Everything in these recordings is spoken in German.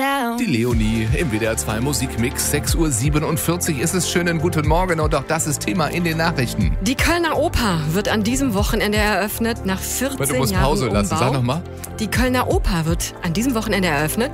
down. Die Leonie im WDR 2 Musikmix. 6:47 Uhr ist es. Schönen guten Morgen und auch das ist Thema in den Nachrichten. Die Kölner Oper wird an diesem Wochenende eröffnet, nach 14 Du musst Jahren Pause lassen, Umbau. sag nochmal. Die Kölner Oper wird an diesem Wochenende eröffnet.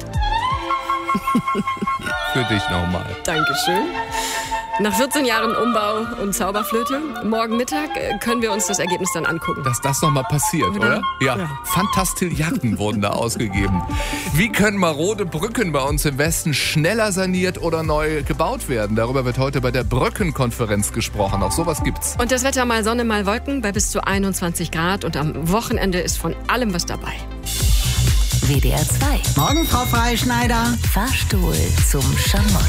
Für dich nochmal. Dankeschön. Nach 14 Jahren Umbau und Zauberflöte. Morgen Mittag können wir uns das Ergebnis dann angucken. Dass das nochmal passiert, oder? Ja. Fantastilliarden wurden da ausgegeben. Wie können marode Brücken bei uns im Westen schneller saniert oder neu gebaut werden? Darüber wird heute bei der Brückenkonferenz gesprochen. Auch sowas gibt's. Und das Wetter mal Sonne, mal Wolken bei bis zu 21 Grad. Und am Wochenende ist von allem was dabei. WDR 2. Morgen, Frau Freischneider. Fahrstuhl zum Schamott.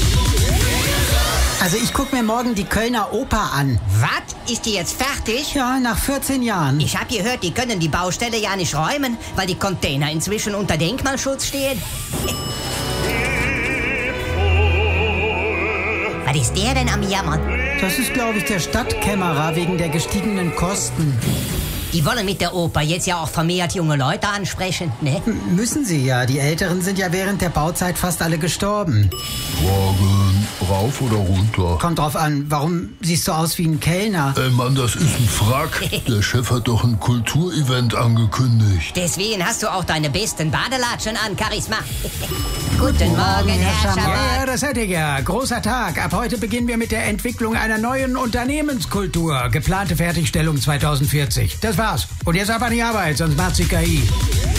Also ich gucke mir morgen die Kölner Oper an. Was? Ist die jetzt fertig? Ja, nach 14 Jahren. Ich habe gehört, die können die Baustelle ja nicht räumen, weil die Container inzwischen unter Denkmalschutz stehen. Was ist der denn am Jammern? Das ist, glaube ich, der Stadtkämmerer wegen der gestiegenen Kosten. Die wollen mit der Oper jetzt ja auch vermehrt junge Leute ansprechen, ne? Müssen sie ja. Die Älteren sind ja während der Bauzeit fast alle gestorben. Morgen, rauf oder runter? Kommt drauf an, warum siehst du aus wie ein Kellner? Ey Mann, das ist ein Frack. Der Chef hat doch ein Kulturevent angekündigt. Deswegen hast du auch deine besten Badelatschen an, Charisma. Guten Morgen, Herr Schamott. Ja, das hätte ich ja. Großer Tag. Ab heute beginnen wir mit der Entwicklung einer neuen Unternehmenskultur. Geplante Fertigstellung 2040. Das war's. Und jetzt ab an die Arbeit, sonst macht's die KI.